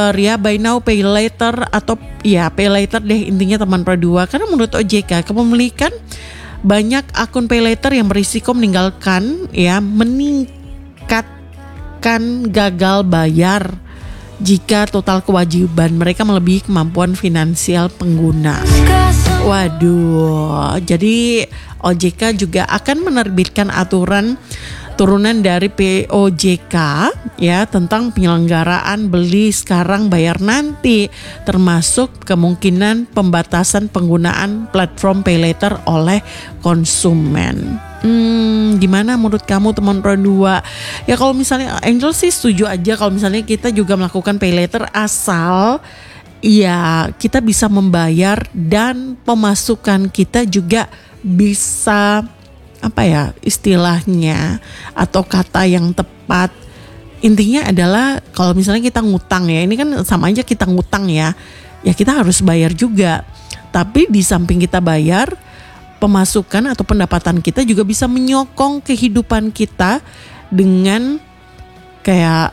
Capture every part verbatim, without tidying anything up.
later ya, buy now pay later atau ya pay later deh intinya teman Pro dua. Karena menurut O J K kepemilikan banyak akun pay later yang berisiko meninggalkan ya meningkatkan gagal bayar jika total kewajiban mereka melebihi kemampuan finansial pengguna. Waduh, jadi O J K juga akan menerbitkan aturan turunan dari P O J K ya tentang penyelenggaraan beli sekarang bayar nanti, termasuk kemungkinan pembatasan penggunaan platform pay later oleh konsumen. Hmm, gimana menurut kamu teman Pro dua? Ya kalau misalnya Angel sih setuju aja kalau misalnya kita juga melakukan pay later asal ya kita bisa membayar dan pemasukan kita juga bisa apa ya istilahnya atau kata yang tepat intinya adalah kalau misalnya kita ngutang ya, ini kan sama aja kita ngutang ya, ya kita harus bayar juga. Tapi di samping kita bayar, pemasukan atau pendapatan kita juga bisa menyokong kehidupan kita dengan kayak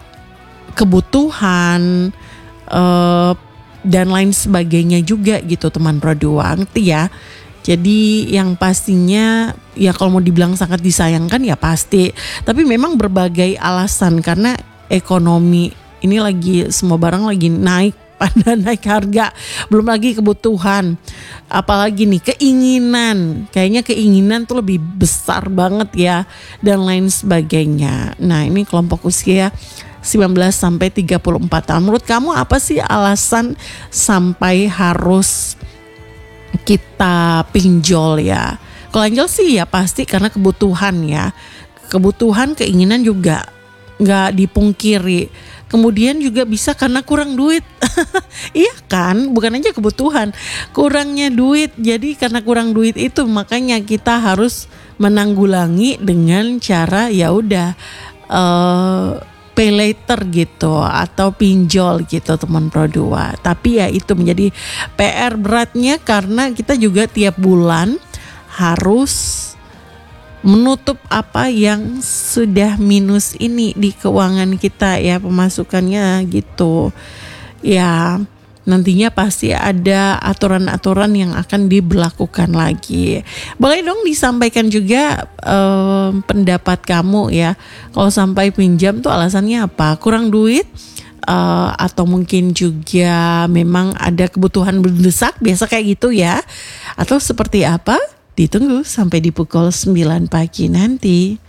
kebutuhan eh, dan lain sebagainya juga gitu teman Pro dua, ngerti ya. Jadi yang pastinya ya kalau mau dibilang sangat disayangkan ya pasti, tapi memang berbagai alasan karena ekonomi ini lagi semua barang lagi naik pada naik harga, belum lagi kebutuhan, apalagi nih keinginan, kayaknya keinginan tuh lebih besar banget ya dan lain sebagainya. Nah ini kelompok usia sembilan belas sampai tiga puluh empat tahun. Menurut kamu apa sih alasan sampai harus kita pinjol ya? Kalau Angel sih ya pasti karena kebutuhan ya, kebutuhan keinginan juga nggak dipungkiri. Kemudian juga bisa karena kurang duit, iya kan? Bukan aja kebutuhan, kurangnya duit. Jadi karena kurang duit itu makanya kita harus menanggulangi dengan cara ya udah uh, pay later gitu atau pinjol gitu teman Pro dua. Tapi ya itu menjadi P R beratnya karena kita juga tiap bulan harus menutup apa yang sudah minus ini di keuangan kita ya, pemasukannya gitu. Ya nantinya pasti ada aturan-aturan yang akan diberlakukan lagi. Boleh dong disampaikan juga eh, pendapat kamu ya. Kalau sampai pinjam tuh alasannya apa? Kurang duit? Uh, atau mungkin juga memang ada kebutuhan mendesak, biasa kayak gitu ya? Atau seperti apa? Ditunggu sampai di pukul sembilan pagi nanti.